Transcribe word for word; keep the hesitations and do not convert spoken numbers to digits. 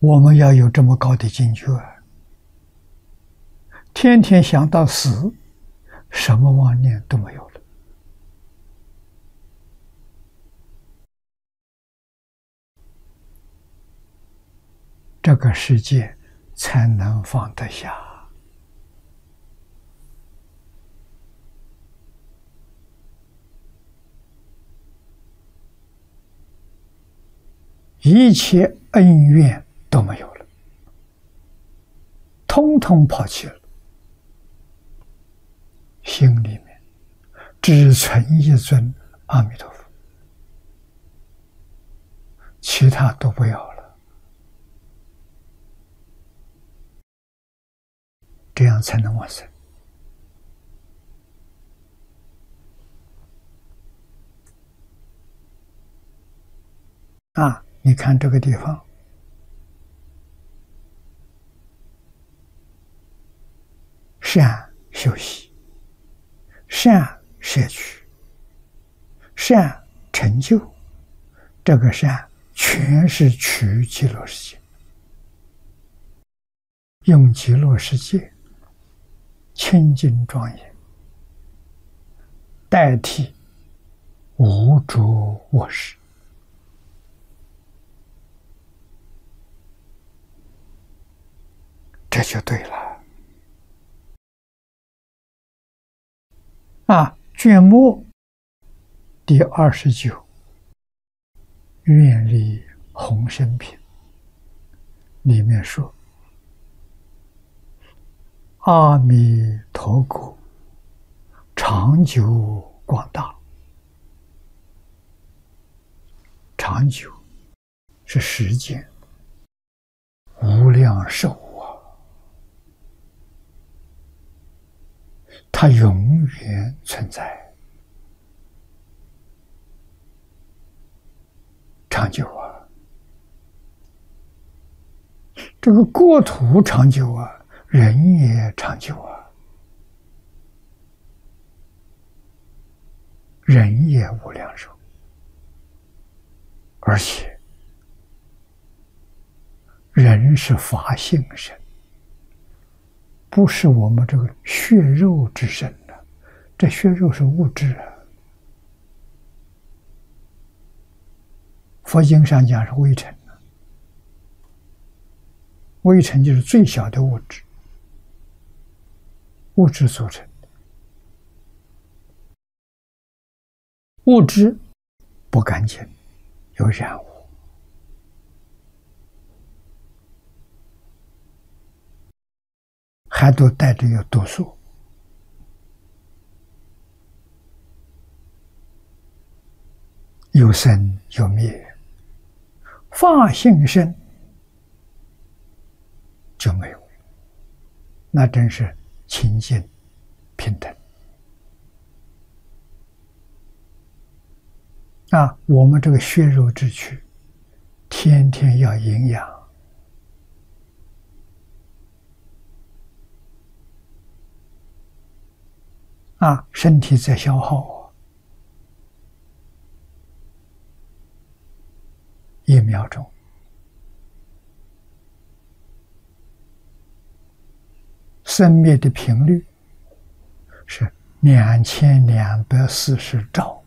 我们要有这么高的警觉，天天想到死，什么妄念都没有了。这个世界才能放得下。一切恩怨都没有了，通通抛弃了，心里面只存一尊阿弥陀佛，其他都不要了，这样才能往生。啊，你看这个地方，善修习，善摄取，善成就，这个善全是取极乐世界，用极乐世界清净庄严代替无着我识。这就对了。啊，卷末第二十九，愿力宏生品里面说：“阿弥陀国长久广大。”长久是时间，无量寿。它永远存在，长久啊！这个国土长久啊，人也长久啊，人也无量寿，而且人是法性身。不是我们这个血肉之身的，这血肉是物质啊。佛经上讲是微尘啊，微尘就是最小的物质，物质组成的。物质不干净，有染污。还都带着有毒素，有生有灭，法性身就没有了，那真是清净平等。啊，我们这个血肉之躯，天天要营养。啊，身体在消耗，一秒钟生灭的频率是两千两百四十兆。